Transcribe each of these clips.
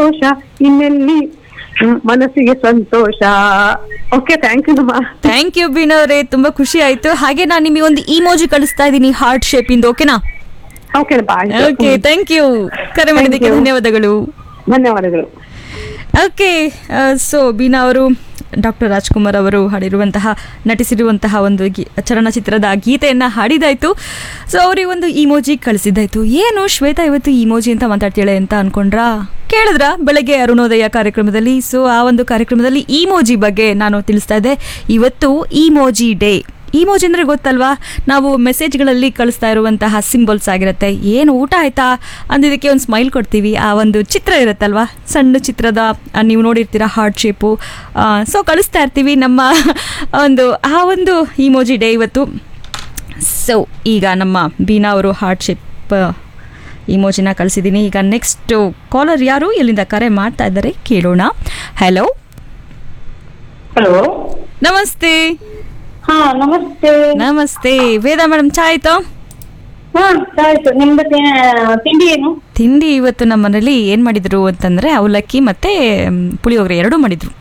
ಸಂತೋಷ ಇನ್ನೆಲ್ಲಿ ಮನಸ್ಸಿಗೆ ಸಂತೋಷ. Okay, thank you ನಮ್ಮ. ಥ್ಯಾಂಕ್ ಯು ಬೀನಾ ಅವರೇ, ತುಂಬಾ ಖುಷಿ ಆಯ್ತು. ಹಾಗೆ ನಾನು ನಿಮಗೆ ಒಂದು ಇಮೋಜಿ ಕಳಿಸ್ತಾ ಇದ್ದೀನಿ ಹಾರ್ಟ್ ಶೇಪ್ ಇಂದ. ಓಕೆನಾ? Okay okay, thank you. ಕರೆ ಮಾಡಿದ್ದಕ್ಕೆ ಧನ್ಯವಾದಗಳು. ಧನ್ಯವಾದಗಳು. ಓಕೆ, ಸೊ ಬೀನಾ ಅವರು ಡಾಕ್ಟರ್ ರಾಜ್ಕುಮಾರ್ ಅವರು ನಟಿಸಿರುವಂತಹ ಒಂದು ಚಲನಚಿತ್ರದ ಗೀತೆಯನ್ನು ಹಾಡಿದಾಯ್ತು. ಸೊ ಅವ್ರಿಗೆ ಒಂದು ಇಮೋಜಿ ಕಳಿಸಿದ್ದಾಯ್ತು. ಏನು ಶ್ವೇತಾ ಇವತ್ತು ಇಮೋಜಿ ಅಂತ ಮಾತಾಡ್ತಾಳೆ ಅಂತ ಅನ್ಕೊಂಡ್ರಾ? ಕೇಳಿದ್ರ ಬೆಳಗ್ಗೆ ಅರುಣೋದಯ ಕಾರ್ಯಕ್ರಮದಲ್ಲಿ. ಸೊ ಆ ಒಂದು ಕಾರ್ಯಕ್ರಮದಲ್ಲಿ ಇಮೋಜಿ ಬಗ್ಗೆ ನಾನು ತಿಳಿಸ್ತಾ ಇದ್ದೆ. ಇವತ್ತು ಇಮೋಜಿ ಡೇ. ಇಮೋಜಿ ಅಂದರೆ ಗೊತ್ತಲ್ವಾ, ನಾವು ಮೆಸೇಜ್ಗಳಲ್ಲಿ ಕಳಿಸ್ತಾ ಇರುವಂತಹ ಸಿಂಬಲ್ಸ್ ಆಗಿರುತ್ತೆ. ಏನು ಊಟ ಆಯ್ತಾ ಅಂದಿದ್ದಕ್ಕೆ ಒಂದು ಸ್ಮೈಲ್ ಕೊಡ್ತೀವಿ. ಆ ಒಂದು ಚಿತ್ರ ಇರುತ್ತಲ್ವಾ, ಸಣ್ಣ ಚಿತ್ರದ ನೀವು ನೋಡಿರ್ತೀರ ಹಾರ್ಟ್ ಶೇಪು. ಸೊ ಕಳಿಸ್ತಾ ಇರ್ತೀವಿ ನಮ್ಮ ಆ ಒಂದು ಇಮೋಜಿ ಡೇ ಇವತ್ತು. ಸೊ ಈಗ ನಮ್ಮ ಬೀನಾ ಅವರು ಹಾರ್ಟ್ ಶೇಪ್ ಇಮೋಜಿನ ಕಳಿಸಿದ್ದೀನಿ. ಈಗ ನೆಕ್ಸ್ಟ್ ಕಾಲರ್ ಯಾರು, ಎಲ್ಲಿಂದ ಕರೆ ಮಾಡ್ತಾ ಇದ್ದಾರೆ ಕೇಳೋಣ. ಹಲೋ ಹಲೋ, ನಮಸ್ತೆ. ಹಾ ನಮಸ್ತೆ. ನಮಸ್ತೆ ವೇದಾ ಮೇಡಮ್, ಚಾ ಆಯ್ತಾ? ಹಾ ಆಯ್ತು. ನಿಮ್ದು ತಿಂಡಿ ಏನು? ತಿಂಡಿ ಇವತ್ತು ನಮ್ಮ ಮನೇಲಿ ಏನ್ ಮಾಡಿದ್ರು ಅಂತಂದ್ರೆ ಅವಲಕ್ಕಿ ಮತ್ತೆ ಪುಳಿಯೋಗರೆ ಎರಡೂ ಮಾಡಿದ್ರು.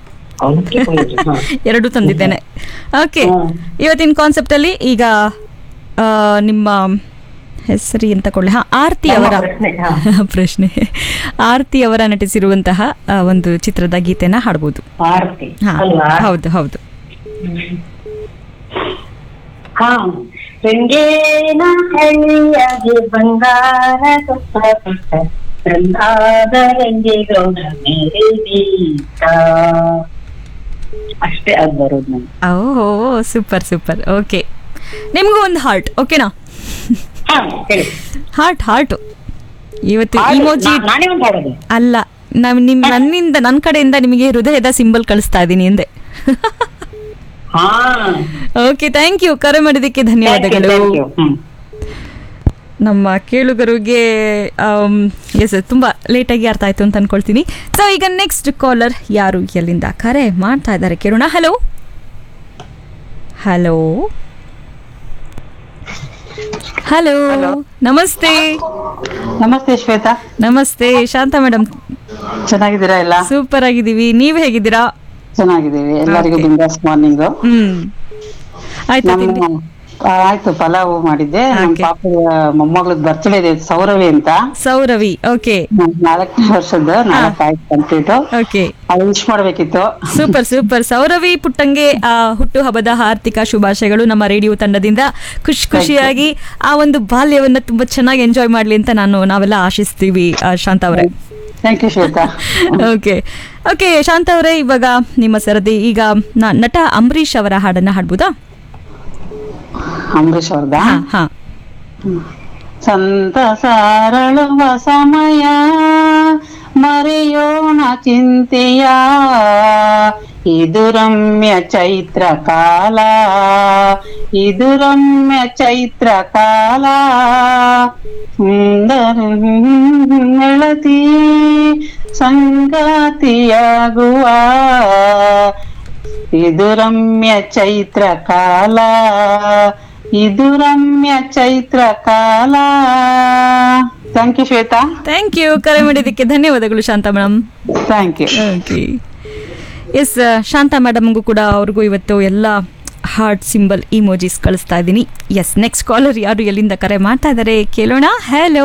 ಎರಡು ತಂದಿದ್ದೇನೆ. ಓಕೆ, ಇವತ್ತಿನ ಕಾನ್ಸೆಪ್ಟ್ ಅಲ್ಲಿ ಈಗ ನಿಮ್ಮ ಹೆಸರಿ ಅಂತ ಕೊಳ್ಳಿ. ಆರ್ತಿ ಅವರ ಪ್ರಶ್ನೆ. ಆರ್ತಿ ಅವರ ನಟಿಸಿರುವಂತಹ ಒಂದು ಚಿತ್ರದ ಗೀತೆನ ಹಾಡ್ಬೋದು. ಹೌದು ಹೌದು. ರಂಗೇನ ಹಳ್ಳಿಯಾಗಿ ಬಂಗಾರ ಅಷ್ಟೇ ಅದು ಬರೋದು ನಂಗೆ. ಓಹೋ, ಸೂಪರ್ ಸೂಪರ್. ಓಕೆ, ನಿಮ್ಗೂ ಒಂದು ಹಾರ್ಟ್. ಓಕೆನಾ? ಹಾರ್ಟ್ ಇವತ್ತು ಇಮೋಜಿ ಅಲ್ಲ, ನನ್ನ ಕಡೆಯಿಂದ ನಿಮಗೆ ಹೃದಯದ ಸಿಂಬಲ್ ಕಳಿಸ್ತಾ ಇದ್ದೀನಿ ಎಂದೆ. Okay, thank you. ಕರೆ ಮಾಡಿದ್ದಕ್ಕೆ ಧನ್ಯವಾದಗಳು. ನಮ್ಮ ಕೇಳುಗರಿಗೆ ಎಸ್ ತುಂಬಾ ಲೇಟಾಗಿ ಅರ್ಥ ಆಯ್ತು ಅಂತ ಅನ್ಕೊಳ್ತೀನಿ. ಸೊ ಈಗ ನೆಕ್ಸ್ಟ್ ಕಾಲರ್ ಯಾರು, ಎಲ್ಲಿಂದ ಕರೆ ಮಾಡ್ತಾ ಇದ್ದಾರೆ ಕೇಳೋಣ. ಹಲೋ ಹಲೋ ಹಲೋ, ನಮಸ್ತೆ. ನಮಸ್ತೆ ಶ್ವೇತಾ. ನಮಸ್ತೆ ಶಾಂತಾ ಮೇಡಮ್. ಚೆನ್ನಾಗಿದ್ದೀರಾ? ಎಲ್ಲ ಸೂಪರ್ ಆಗಿದ್ದೀವಿ. ನೀವ್ ಹೇಗಿದ್ದೀರಾ? ಚೆನ್ನಾಗಿದ್ದೀವಿ. ಎಲ್ಲರಿಗೂ ಬಿಂದಾಸ್ ಮಾರ್ನಿಂಗ್. ಆಯ್ತು, ಪಲಾವ್ ಮಾಡಿದ್ದೆ. ನಮ್ಮ ಪಾಪದ ಮೊಮ್ಮಗಳದ್ ಬರ್ತ್ಡೇ ಇದೆ, ಸೌರವಿ ಅಂತ. ಸೌರವಿ, ಓಕೆ. 4ನೇ ವರ್ಷದ್ದು, 4 ಆಯ್ತು ಕಂಪ್ಲೀಟ್. ಓಕೆ, ವಿಶ್ ಮಾಡ್ಬೇಕಿತ್ತು. Super super. ಸೌರವಿ ಪುಟ್ಟಂಗೆ ಹುಟ್ಟು ಹಬ್ಬದ ಹಾರ್ದಿಕ ಶುಭಾಶಯಗಳು ನಮ್ಮ ರೇಡಿಯೋ ತಂಡದಿಂದ. ಖುಷಿಯಾಗಿ ಆ ಒಂದು ಬಾಲ್ಯವನ್ನ ತುಂಬಾ ಚೆನ್ನಾಗಿ ಎಂಜಾಯ್ ಮಾಡ್ಲಿ ಅಂತ ನಾವೆಲ್ಲ ಆಶಿಸ್ತೀವಿ ಶಾಂತ ಅವರೇ. Thank you Shweta. Okay okay ಶಾಂತ ಅವರೇ, ಇವಾಗ ನಿಮ್ಮ ಸರದಿ. ಈಗ ನಟ ಅಂಬರೀಷ್ ಅವರ ಹಾಡನ್ನ ಹಾಡ್ಬೋದಾ? ಅಂಬರೀಷ್ ಅವ್ರದ ಹಾ. ಸಂತಸಾರಳುವ ಸಮಯ ಮರೆಯೋಣ ಚಿಂತೆಯ, ಇದು ರಮ್ಯ ಚೈತ್ರ ಕಾಲ, ಇದು ರಮ್ಯ ಚೈತ್ರ ಕಾಲ, ಗೆಳತಿ ಸಂಗಾತಿಯಾಗುವ, ಇದು ರಮ್ಯ ಚೈತ್ರ ಕಾಲ, ಇದು ರಮ್ಯ ಚೈತ್ರ ಕಾಲ. Thank you Shweta. Thank you. ಕರೆ ಮಾಡಿದ್ದಕ್ಕೆ ಧನ್ಯವಾದಗಳು Shanta madam. Thank you. Okay, S Shanta ಮೇಡಮ್ಗೂ ಕೂಡ ಅವ್ರಿಗೂ ಇವತ್ತು ಎಲ್ಲ ಹಾರ್ಟ್ ಸಿಂಬಲ್ ಇಮೋಜಿಸ್ ಕಳಿಸ್ತಾ ಇದ್ದೀನಿ. ಎಸ್, ನೆಕ್ಸ್ಟ್ ಕಾಲರ್ ಯಾರು, ಎಲ್ಲಿಂದ ಕರೆ ಮಾಡ್ತಾ ಇದ್ದಾರೆ ಕೇಳೋಣ. ಹಲೋ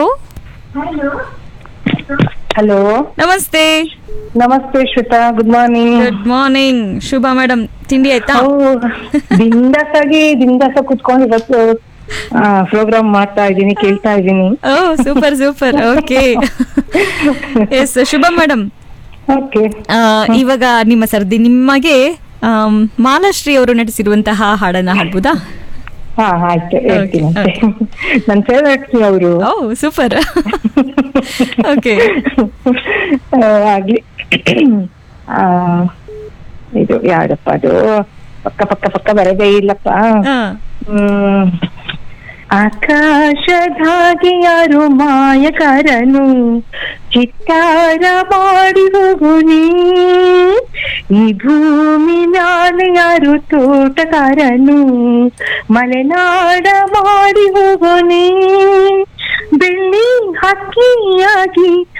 ಹಲೋ, ನಮಸ್ತೆ. ನಮಸ್ತೆ Shweta, good morning. Good morning Shubha madam. ತಿಂಡಿ ಆಯ್ತಾ? ದಿಂದಾಸ ಕುತ್ಕೊಂಡು ಇವತ್ತು ಪ್ರೋಗ್ರಾಮ್ ಮಾಡ್ತಾ ಇದ್ದೀನಿ, ಕೇಳ್ತಾ ಇದ್ದೀನಿ. ಓ super super. Okay, S Shubha madam. Okay, ಇವಾಗ ನಿಮ್ಮ ಸರ್ದಿ. ನಿಮಗೆ ಮಾಲಾಶ್ರೀ ಅವರು ನಟಿಸಿರುವಂತಹ ಹಾಡನ್ನ ಹಾಡ್ಬೋದಾ? ಹಾ ಆಯ್ತು, ಹೇಳ್ತೀನಿ. ನನ್ನ ಫೇವ್ರೆಟ್ ಅವರು. ಓ ಸೂಪರ್. ಓಕೆ, ಆಗ್ಲಿ. ಇದು ಯಾರಪ್ಪ ಅದು, ಪಕ್ಕ ಬರದೇ ಇಲ್ಲಪ್ಪ. ಆಕಾಶದಾಗಿ ಯಾರು ಮಾಯಕಾರನು, ಚಿತ್ತಾರ ಮಾಡಿ ಹೋಗುನಿ, ಈ ಭೂಮಿ ಮ್ಯಾಲೆ ಯಾರು ತೋಟಗಾರನು, ಮಲೆನಾಡ ಮಾಡಿ ಹೋಗೋನಿ, ಬೆಳ್ಳಿ ಹಕ್ಕಿಯಾಗಿ